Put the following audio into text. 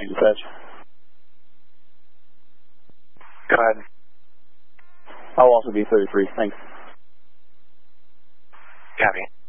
dispatch. Go ahead. I'll also be 33. Thanks. Copy.